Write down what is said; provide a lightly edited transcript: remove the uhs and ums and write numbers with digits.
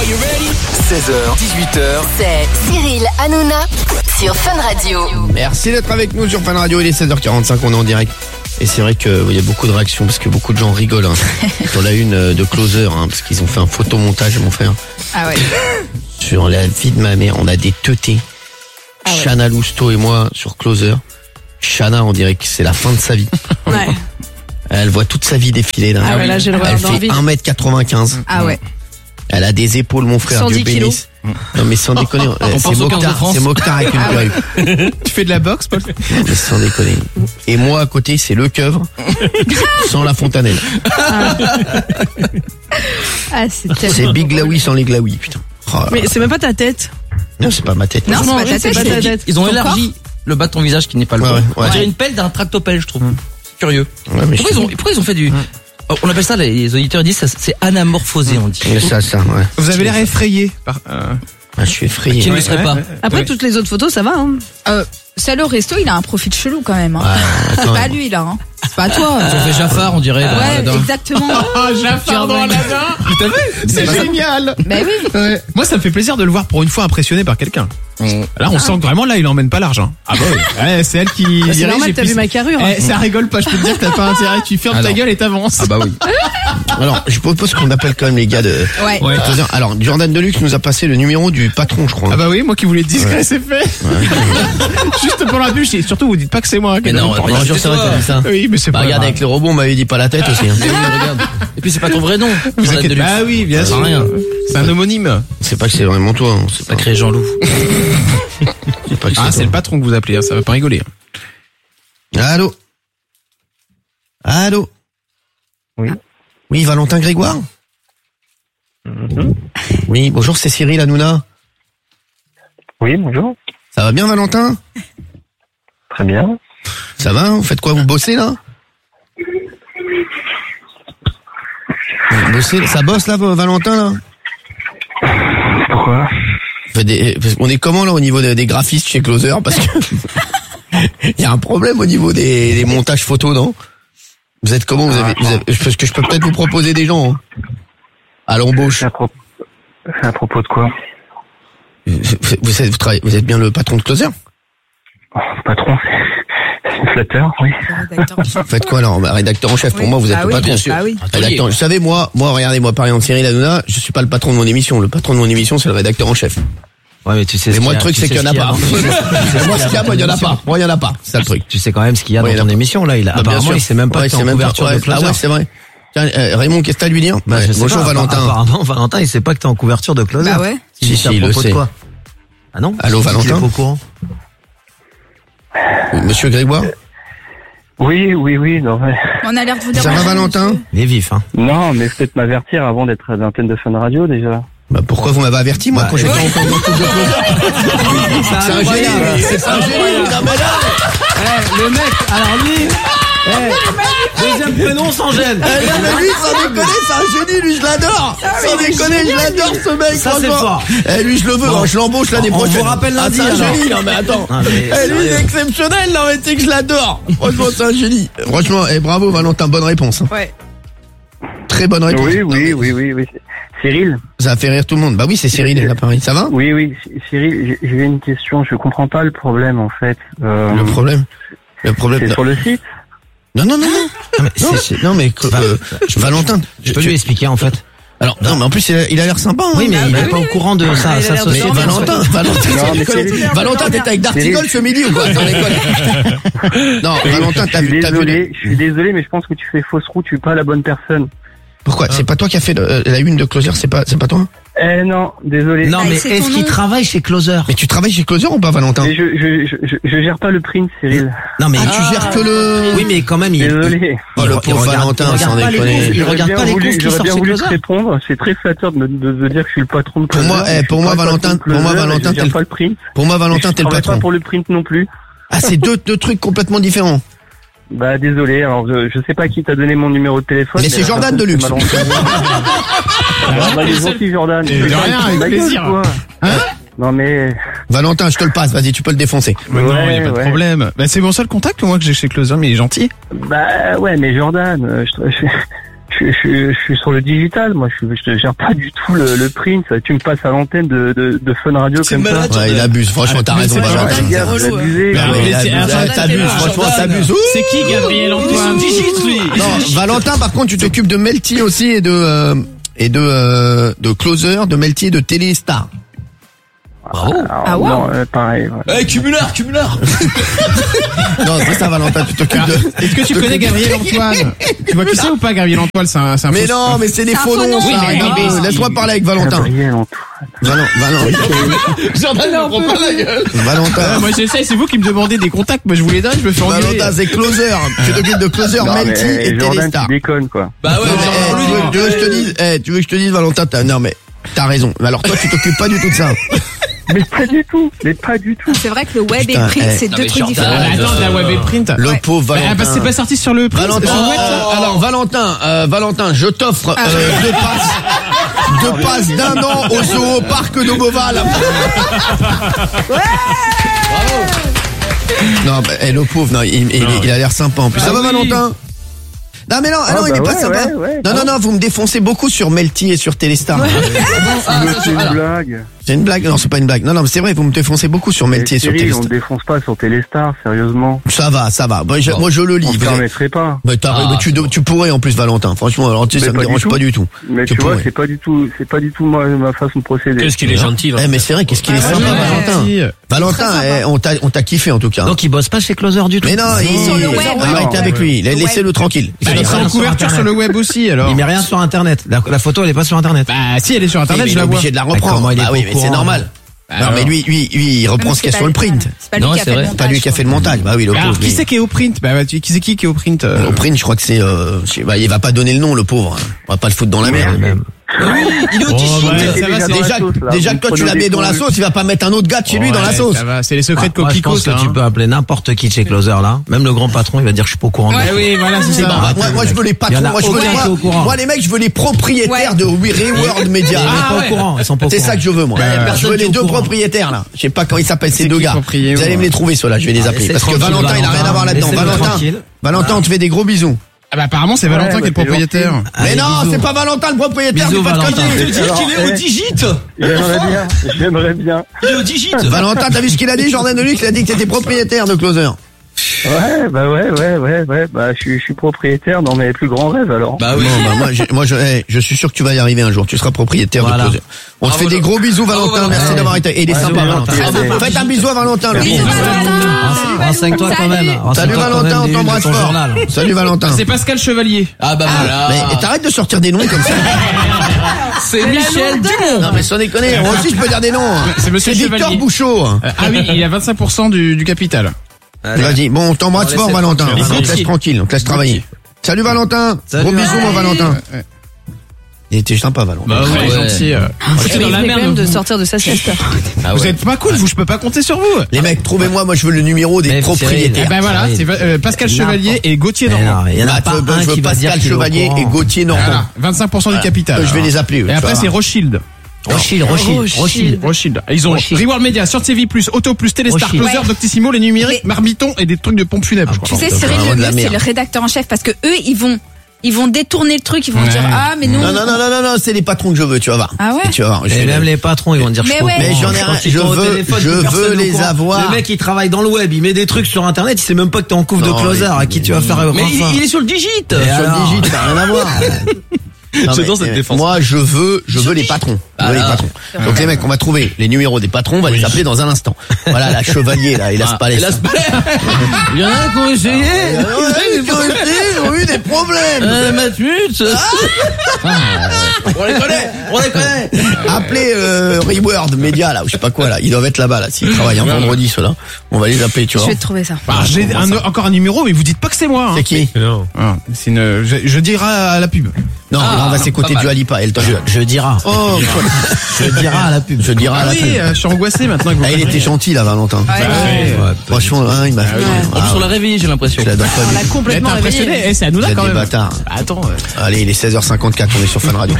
16h, 18h. C'est Cyril Hanouna sur Fun Radio. Merci d'être avec nous sur Fun Radio, il est 16h45, on est en direct. Et c'est vrai qu'il y a beaucoup de réactions parce que beaucoup de gens rigolent sur la une de Closer, parce qu'ils ont fait un photomontage, mon frère. Ah ouais. Sur la vie de ma mère, on a des teutés. Ah ouais. Chana Lousteau et moi sur Closer. Chana, on dirait que c'est la fin de sa vie. Ouais. Elle voit toute sa vie défiler là. Ah ouais, là, j'ai le Elle regard fait d'envie. 1m95. Ah ouais. Elle a des épaules, mon frère, 110 Dieu bénisse. Non mais sans déconner, c'est Mokhtar avec une perruque. Tu fais de la boxe, Paul? Non, mais sans déconner. Et moi à côté, c'est le keuvre sans la fontanelle. Ah, c'est C'est tellement. Big Glaoui sans les Glaoui, putain. Oh là Mais là. c'est même pas ta tête. Non, c'est pas ma tête. Non, Non, c'est pas ta tête. Ils ont Ton élargi le bas de ton visage qui n'est pas le Ouais, bon. ouais, On ouais. dirait une pelle d'un tractopelle, je trouve. C'est curieux. Ouais, mais Pourquoi ils ont fait du... On appelle ça, les auditeurs disent, c'est anamorphosé, on dit. Mais ça, ouais. Vous avez l'air effrayé par. Ah, je suis effrayé. Qui ne Ouais. le serait pas. Après, Ouais. toutes les autres photos, ça va, hein. Celle au resto, il a un profil chelou quand même. Hein. Ouais, C'est quand pas même. lui là. Hein. C'est pas toi. Ils ont fait Jafar, on dirait. dans Ouais, Aladdin. exactement. Ah, Jafar dans Aladdin. T'as vu? C'est génial. Ben oui. Ouais. Moi, ça me fait plaisir de le voir pour une fois impressionné par quelqu'un. Là, on sent que vraiment, là, il emmène pas l'argent. Ah bah oui. Ouais, c'est elle qui C'est dirige. normal, et t'as puis vu ma carrure. Eh, ça rigole pas, je peux te dire que t'as pas intérêt. Tu fermes ta Alors. gueule et t'avances. Ah bah oui. Alors, je propose qu'on appelle quand même les gars de... Ouais. Ouais. Alors, Jordan Deluxe nous a passé le numéro du patron, je crois. Ah bah oui, moi qui voulais être discret, c'est fait. Juste pour la bûche, et surtout, vous dites pas que c'est moi. Mais qui non, donne mais le je c'est vrai que t'as dit ça. Oui, mais c'est Bah, pas regarde, grave. avec les robots, on m'avait dit pas la tête aussi. Mais oui, regarde. Et puis c'est pas ton vrai nom. Vous Jordan inquiétez Deluxe. pas. Ah oui, bien Ça sûr. sert à rien. C'est un homonyme. C'est pas que c'est vraiment toi. C'est pas Sacré Jean-Loup. pas que Ah, c'est toi. le patron que vous appelez, hein, ça va pas rigoler. Allô? Allô? Oui. Oui, Valentin Grégoire? Oui, bonjour, c'est Cyril Hanouna. Oui, bonjour. Ça va bien, Valentin? Très bien. Ça va? Vous faites quoi? Vous bossez, là? Vous bossez? Ça bosse, là, Valentin, là? Pourquoi? On est comment, là, au niveau des graphistes chez Closer? Parce que... Il y a un problème au niveau des montages photos, non? Vous êtes comment? Parce que je peux peut-être vous proposer des gens, hein, à l'embauche. C'est à propos de quoi? Vous êtes bien le patron de Closer? Oh, patron, c'est flatteur, oui. Vous faites quoi alors? Rédacteur en chef. Pour moi, vous êtes Ah le oui, patron. bien sûr. Ah oui. Rédacteur. Vous savez, moi, regardez-moi, par exemple, Cyril Hanouna, je suis pas le patron de mon émission. Le patron de mon émission, c'est le rédacteur en chef. Ouais, mais tu sais. Et moi, le truc, c'est qu'il y en a pas. Moi, ce qu'il y a, moi, il y en a pas. Moi, il y en a pas. C'est ça le truc. Tu sais quand même ce qu'il y a Ouais, dans ton d'accord. émission, là. Bah, bien Apparemment, sûr. il sait même pas Ouais, que t'es c'est en même pas. couverture de Closer. Ah ouais, c'est vrai. Tiens, Raymond, qu'est-ce que t'as à lui dire? Bah, je sais Bonjour, pas, Valentin. Apparemment, Valentin, il sait pas que t'es en couverture de Closer. Bah ouais. Si, C'est à il le propos de sait. quoi? Ah non? Allô, Il est Valentin? pas au courant. Monsieur Grégoire? Oui, non, mais... On a l'air de vous Ça déranger. va, Valentin? Il est vif, hein. Non, mais peut-être m'avertir avant d'être à l'antenne de Fun Radio, déjà. Bah, pourquoi vous m'avez averti, moi, Bah, quand j'étais ouais. en cours de Closer? C'est un génie, c'est un génie. Non, mais là, Le mec, alors lui, deuxième prénom sans gêne. non, mais lui, sans déconner, c'est un génie, lui, je l'adore. Sans déconner, je l'adore, ce mec, Ça, c'est franchement. fort. Lui, je le veux, Bon. je l'embauche l'année On prochaine. vous rappelle lundi, Ah, c'est un alors. génie, non, mais attends. Ah, mais Lui, sérieux. c'est exceptionnel, non, mais tu sais que je l'adore. Franchement, c'est un génie. Franchement, bravo, Valentin, bonne réponse. Hein. Ouais. Très bonne réponse. Oui. Cyril? Ça a fait rire tout le monde. Bah oui, c'est Cyril, là, Paris. Ça va? Oui, Cyril, j'ai une question. Je comprends pas le problème, en fait. Le problème. C'est sur le site? Non. Non, mais Non, mais, Valentin. je peux lui expliquer, en fait. Alors, non, mais en plus, il a l'air sympa, hein. Oui, mais il est pas au courant de sa il a l'air de Mais société. dormir. Valentin, Non, mais sans déconner. Cyril. Valentin, t'étais avec Dartigol ce midi ou quoi? Sans déconner. Non, Valentin, t'as vu Je suis désolé, mais je pense que tu fais fausse route, tu es pas la bonne personne. Pourquoi? C'est pas toi qui as fait la une de Closer, c'est pas toi? Non, désolé. Non, mais c'est est-ce ton qu'il nom. travaille chez Closer? Mais tu travailles chez Closer ou pas, Valentin? Mais je gère pas le print, Cyril. Non, mais. Tu gères que le... Oui, mais quand même, Désolé. Oh, le pauvre Valentin, sans déconner. Il regarde pas les courses qui J'aurais sortent bien chez voulu te Closer. répondre. C'est très flatteur de dire que je suis le patron de Pour Closer. moi, Je suis pour moi, pas le Valentin, patron de pour moi, Closer, Valentin, je gère t'es le- pas le print. Pour moi, Valentin, Je t'es le travaille patron. pas pour le print non plus. Ah, c'est deux trucs complètement différents. Bah désolé, alors je sais pas qui t'a donné mon numéro de téléphone. Mais c'est la Jordan personne Deluxe. m'a lancé. Bah il est gentil Jordan. De rien, avec Ma gueule, plaisir. quoi. Non mais... Valentin, je te le passe, vas-y, tu peux le défoncer. Mais non, il y a pas de Ouais. problème. Bah, c'est mon seul contact, moi, que j'ai chez Closer, mais il est gentil. Bah ouais mais Jordan, Je suis sur le digital, moi je ne gère pas du tout le print. Tu me passes à l'antenne de Fun Radio comme ça. Ouais, il abuse, franchement, t'as raison, Valentin. Les gars, vous abusez. T'abuses, franchement, t'abuses. C'est qui Gabriel Antoine? Non, Valentin, par contre, tu t'occupes de Melty aussi et de Closer, de Melty et de Téléstar. Bravo. Ah ouais. Non, pareil. Ouais. Eh, cumulard. Non, c'est ça, Valentin, tu t'occupes de... Est-ce que tu connais Gabriel Antoine? Tu vois qui c'est ou pas, Gabriel Antoine? C'est un Mais faux- non, mais c'est des C'est un faux faux noms, nom. ça. Oui, mais Regarde, non. laisse-moi parler avec Valentin. Gabriel Antoine. Valentin. Moi j'essaye, c'est vous qui me demandez des contacts, moi je vous les donne, je me fais engueuler. Valentin, c'est Closer. Tu t'occupes de Closer, Non, Melty mais et Jordan, Téléstar. tu déconnes, quoi. Bah ouais, Non, mais, tu veux que je te dise, Valentin, non, mais t'as raison. Mais alors toi, tu t'occupes pas du tout de ça. Mais pas du tout. C'est vrai que le web Putain, et print, c'est non, deux mais trucs Jordan, différents. Ah, attends, de la web et print. Le pauvre Bah, Valentin. parce que c'est pas sorti sur le print, sur le web, ça. Alors Valentin, je t'offre deux passes d'un an au zoo parc de Beauval. Non, bah, le pauvre, non, il a l'air sympa en plus. Ça va, Valentin? Non mais non, il est pas sympa. Ouais. Non, vous me défoncez beaucoup sur Melty et sur Téléstar. C'est une blague. C'est une blague? Non, c'est pas une blague. Non, mais c'est vrai, vous me défoncez beaucoup sur Melty et sur Cyril, on Téléstar. ne défonce pas sur Téléstar, sérieusement. Ça va. Moi, je le lis. On ne permettrait pas. Mais tu pourrais en plus, Valentin. Franchement, alors tu sais, ça me dérange pas du tout. Mais tu vois, c'est pas du tout ma façon de procéder. Qu'est-ce qu'il est gentil, Mais c'est vrai, qu'est-ce qu'il est sympa, Valentin. Valentin, on t'a kiffé en tout cas. Donc il bosse pas chez Closer du tout. Mais non, sur le web. arrêtez avec lui. Laissez-le tranquille. Il est en couverture sur le web aussi, alors. Il met rien sur internet. La photo elle est pas sur internet. Bah, si, elle est sur internet, Il je est la vois. obligé de la reprendre. il est Ah pas oui, au mais c'est courant. normal. Non, mais lui, il reprend ce qu'il y a sur le print. C'est pas lui Non, qui a c'est fait vrai. le C'est pas lui qui a fait le montage. Bah oui, le Alors, pauvre. qui c'est qui est au print? Bah, qui c'est qui est au print? Au print, je crois que c'est, il va pas donner le nom, le pauvre. On va pas le foutre dans la merde. Il est au Oh, bah, ça va, Déjà que toi tu l'as mis dans la sauce, il va pas mettre un autre gars de chez lui dans la Ouais, sauce. ça va, c'est les secrets de Moi, je Coquelicot, pense ça. que tu peux appeler n'importe qui de chez Closer là. Même le grand patron, il va dire je suis pas au courant. Ouais, oui, voilà, c'est ça. Moi, je veux les patrons. Il y en a Moi, je veux aucun qui est au courant. moi, les mecs, je veux les propriétaires de Reworld Media. Ils sont pas au courant. Ils sont pas au C'est courant. ça que je veux, moi. Il y a Je personne veux qui est les au deux courant. propriétaires, là. Je sais pas comment ils s'appellent, ces C'est deux qui gars. propriétaire, Vous allez me les trouver, ceux-là. Je vais les appeler. laissez Parce que tranquille, Valentin, il a rien à voir là-dedans. Laissez-le Valentin, tranquille. Valentin, on te fait des gros bisous. Ah bah, apparemment, c'est Valentin qui est le bah, c'est propriétaire. Mais Allez, non, bisous. c'est pas Valentin le propriétaire, Bisous, dis pas de Valentin. conneries. Alors, J'aimerais bien. Il est au digit. Valentin, t'as vu ce qu'il a dit, Jordan Deluxe? Il a dit que t'étais propriétaire de Closer. Ouais, bah, je suis propriétaire dans mes plus grands rêves, alors. Bah oui. Bon, bah, je suis sûr que tu vas y arriver un jour. Tu seras propriétaire Voilà. de Closer. On te fait des gros bisous, Valentin. Valentin. Merci d'avoir été. Et il est Bisous, sympa, Valentin. Valentin. Faites un bisou à Valentin. le Bisous, pauvre. Valentin. Renseigne-toi quand même. Salut Renseigne-toi quand Valentin, même on des t'embrasse de ton fort. journal. Salut Valentin. C'est Pascal Chevalier. Ah bah voilà. Mais t'arrêtes de sortir des noms comme ça. C'est Michel Dumont. Non mais sans déconner, moi aussi je peux dire des noms. C'est Monsieur Victor Chevalier. Bouchot. Ah oui, il a 25% du capital. Vas-y, bon, on t'embrasse On fort laisse Valentin. tranquille. On te laisse tranquille, on te laisse travailler. Salut Valentin. Salut. Gros bisous mon Valentin. Il était sympa Valentin. Bah Ouais. ouais, gentil. Il dans la venait quand même merde. de sortir de sa sieste. Ah Vous ouais. êtes pas cool, je peux pas compter sur vous. Les mecs, trouvez-moi, moi je veux le numéro des Mais Et propriétaires. ben voilà, c'est Pascal Chevalier et Gauthier Mais Normand. non, il y en a Bah, pas je un veux qui va dire Pascal qu'il est au Chevalier courant. et Gauthier Normand. Voilà, 25% du capital. Je vais les appeler. eux, Et après tu c'est vas Rothschild. Rothschild. Ils ont Rothschild. Reward Media, Science TV+, Auto+, Téléstar, Rothschild. Closer, Ouais. Doctissimo, les numériques, Mais- Marmiton et des trucs de pompes funèbres, je crois. Tu sais, c'est Cyril vraiment de la Le Mieux, c'est merde. le rédacteur en chef parce que eux, ils vont détourner le truc, ils vont Ouais. dire ah mais non. Non, c'est les patrons que je veux, tu vas voir. Ah ouais. Tu vas voir. je Et vais- même les patrons, ils vont dire je Mais suis pas au ouais. courant. Mais j'en ai Quand rien, ils je sont au veux- téléphone, je plus personne veux est au les courant. avoir. Le mec, il travaille dans le web, il met des trucs sur internet, il sait même pas que t'es en couve de Non, Closer, à qui tu vas faire Mais enfin. il est sur le digit. Sur le digit, ça n'a rien à voir. Non, J'adore mais, cette défense. Moi, je veux les patrons. Je veux les patrons. Donc les mecs, on va trouver les numéros des patrons, on va les appeler dans un instant. Voilà, la Chevalier, là, et la Spalès. Il y en a un qui ont essayé. Ils ont eu des problèmes. Matmut. On les connaît. Appelez Reworld Media, là, ou je sais pas quoi, là. Ils doivent être là-bas, là. S'ils travaillent un vendredi, ceux-là. On va les appeler, tu Je vois. vais te trouver ça. Bah, j'ai encore un numéro, mais vous dites pas que c'est moi. Hein. C'est qui? Ah, c'est je dirai à la pub. Non, là, on va s'écouter du Alipa, Elton John. Je diras. Oh, Je dirai à la pub. je dirai à Ah la oui, fin. je suis angoissé maintenant que vous Ah, il était gentil, là, Valentin. Ouais. Franchement, hein, il m'a fait. En plus, on l'a réveillé, j'ai l'impression. Je l'adore pas On du l'a tout. complètement Mais t'es impressionné. réveillé. Eh, c'est à nous Vous là êtes quand des même. bâtards. Attends. Allez, il est 16h54, on est sur Fun Radio.